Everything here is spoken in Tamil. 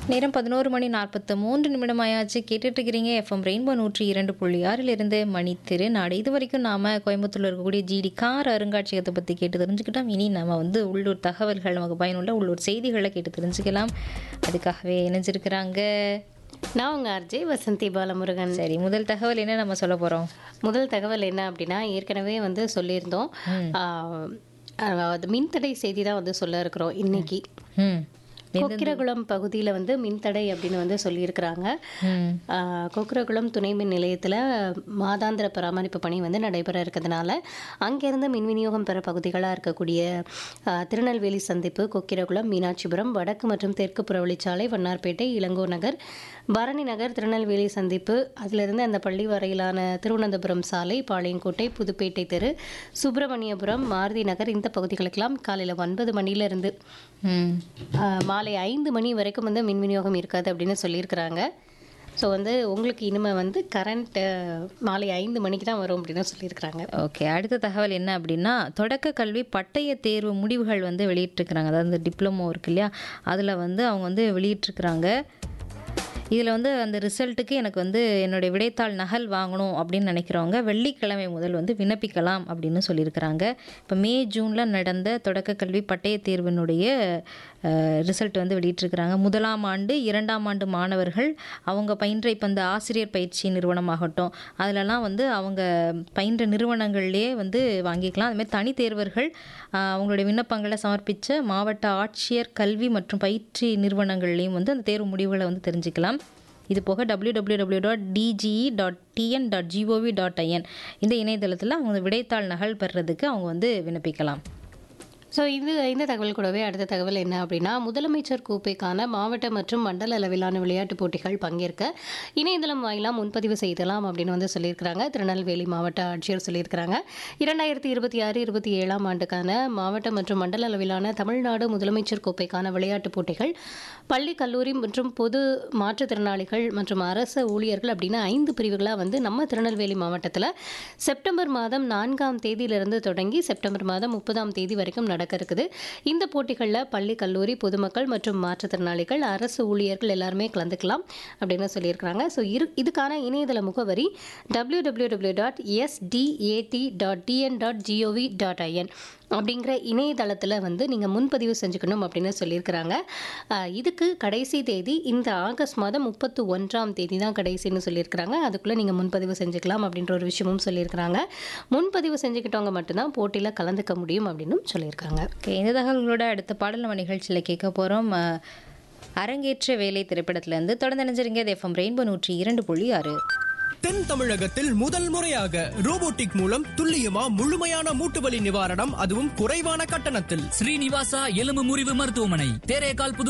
நேரம் 11:43 ஆயாச்சு. கேட்டுட்டு இருக்கிறீங்க எஃப்எம் ரெயின்போ 102.6 மணி திருநாடு. இது வரைக்கும் நாம கோயம்புத்தூர்ல இருக்கக்கூடிய ஜிடி கார் அருங்காட்சியகத்தை பத்தி கேட்டு தெரிஞ்சுக்கிட்டோம். இனி நம்ம உள்ளூர் தகவல்கள், நமக்கு பயனுள்ள உள்ளூர் செய்திகளை கேட்டு தெரிஞ்சுக்கலாம். அதுக்காகவே இணைஞ்சிருக்கிறாங்க நான் உங்கள் ஆர்ஜே வசந்தி பாலமுருகன். சரி, முதல் தகவல் என்ன நம்ம சொல்ல போறோம்? முதல் தகவல் என்ன அப்படின்னா, ஏற்கனவே சொல்லியிருந்தோம். அது மின்தடை செய்தி தான் சொல்ல இருக்கிறோம் இன்னைக்கு. கொக்கிரகுளம் பகுதியில் மின்தடை அப்படின்னு சொல்லியிருக்கிறாங்க. கொக்கிரகுளம் துணை மின் நிலையத்தில் மாதாந்திர பராமரிப்பு பணி நடைபெற இருக்கிறதுனால அங்கேருந்து மின் விநியோகம் பெற பகுதிகளாக இருக்கக்கூடிய திருநெல்வேலி சந்திப்பு, கொக்கிரகுளம், மீனாட்சிபுரம், வடக்கு மற்றும் தெற்கு புறவழிச்சாலை, வண்ணார்பேட்டை, இளங்கோ நகர், பரணி நகர், திருநெல்வேலி சந்திப்பு, அதிலிருந்து அந்த பள்ளி வரையிலான திருவனந்தபுரம் சாலை, பாளையங்கோட்டை, புதுப்பேட்டை தெரு, சுப்பிரமணியபுரம், மாருதி நகர், இந்த பகுதிகளுக்கெல்லாம் காலையில் 9 மணிலேருந்து மாலை 5 மணி வரைக்கும் மின் விநியோகம் இருக்காது அப்படின்னு சொல்லியிருக்கிறாங்க. ஸோ உங்களுக்கு இனிமேல் கரண்ட் மாலை 5 மணிக்கு தான் வரும் அப்படின்னு சொல்லியிருக்கிறாங்க. ஓகே, அடுத்த தகவல் என்ன அப்படின்னா, தொடக்க கல்வி பட்டய தேர்வு முடிவுகள் வெளியிட்டிருக்கிறாங்க. அதாவது டிப்ளமோ இருக்கு இல்லையா, அதில் அவங்க வெளியிட்டிருக்கிறாங்க. இதில் அந்த ரிசல்ட்டுக்கு எனக்கு என்னுடைய விடைத்தாள் நகல் வாங்கணும் அப்படின்னு நினைக்கிறவங்க வெள்ளிக்கிழமை முதல் விண்ணப்பிக்கலாம் அப்படின்னு சொல்லியிருக்கிறாங்க. இப்போ மே ஜூனில் நடந்த தொடக்க கல்வி பட்டய தேர்வினுடைய ரிசல்ட் வெளியிட்டிருக்கிறாங்க. 1ஆம் ஆண்டு 2ஆம் ஆண்டு மாணவர்கள் அவங்க பயின்ற இப்போ இந்த ஆசிரியர் பயிற்சி நிறுவனமாகட்டும், அதிலலாம் அவங்க பயின்ற நிறுவனங்கள்லேயே வாங்கிக்கலாம். அதுமாதிரி தனி தேர்வர்கள் அவங்களுடைய விண்ணப்பங்களை சமர்ப்பித்த மாவட்ட ஆட்சியர் கல்வி மற்றும் பயிற்சி நிறுவனங்கள்லேயும் அந்த தேர்வு முடிவுகளை தெரிஞ்சுக்கலாம். இது போக www.dge.tn.gov.in இந்த இணையதளத்தில் அவங்க விடைத்தாள் நகல் பெறுறதுக்கு அவங்க விண்ணப்பிக்கலாம். ஸோ இந்த தகவல் கூடவே அடுத்த தகவல் என்ன அப்படின்னா, முதலமைச்சர் கோப்பைக்கான மாவட்ட மற்றும் மண்டல அளவிலான விளையாட்டுப் போட்டிகள் பங்கேற்க இணையதளம் வாயிலாக முன்பதிவு செய்யலாம் அப்படின்னு சொல்லியிருக்கிறாங்க. திருநெல்வேலி மாவட்ட ஆட்சியர் சொல்லியிருக்கிறாங்க. 2026-27 ஆண்டுக்கான மாவட்ட மற்றும் மண்டல அளவிலான தமிழ்நாடு முதலமைச்சர் கோப்பைக்கான விளையாட்டுப் போட்டிகள் பள்ளி, கல்லூரி மற்றும் பொது மாற்றுத்திறனாளிகள் மற்றும் அரசு ஊழியர்கள் அப்படின்னு 5 பிரிவுகளாக நம்ம திருநெல்வேலி மாவட்டத்தில் செப்டம்பர் மாதம் 4ஆம் தேதியிலிருந்து தொடங்கி செப்டம்பர் மாதம் 30ஆம் தேதி வரைக்கும் நடக்க இருக்குது. இந்த போட்டிகளில் பள்ளி, கல்லூரி, பொதுமக்கள் மற்றும் மாற்றுத்திறனாளிகள், அரசு ஊழியர்கள் எல்லாருமே கலந்துக்கலாம் அப்படின்னு சொல்லியிருக்கிறாங்க. ஸோ இதுக்கான இணையதள முகவரி www.sdat.tn.gov.in அப்படிங்கிற இணையதளத்தில் நீங்கள் முன்பதிவு செஞ்சுக்கணும் அப்படின்னு சொல்லியிருக்கிறாங்க. இதுக்கு கடைசி தேதி இந்த ஆகஸ்ட் மாதம் 31ஆம் தேதி தான் கடைசின்னு சொல்லியிருக்கிறாங்க. அதுக்குள்ளே நீங்கள் முன்பதிவு செஞ்சுக்கலாம் அப்படின்ற ஒரு விஷயமும் சொல்லியிருக்கிறாங்க. முன்பதிவு செஞ்சுக்கிட்டவங்க மட்டும்தான் போட்டியில் கலந்துக்க முடியும் அப்படின்னு சொல்லியிருக்காங்க. ஓகே, இந்த தகவல்களோட அடுத்த பாடல் நம்ம நிகழ்ச்சியில் கேட்க போகிறோம். அரங்கேற்ற வேலை திரைப்படத்திலிருந்து தொடர்ந்து நினைஞ்சிருங்க. FM rainbow 102.6. தென் தமிழகத்தில் முதல் முறையாக ரோபோட்டிக் மூலம் துல்லியமா முழுமையான மூட்டுவலி நிவாரணம், அதுவும் குறைவான கட்டணத்தில். ஸ்ரீனிவாசா எலும்பு முறிவு மருத்துவமனை, தேரேகால், புது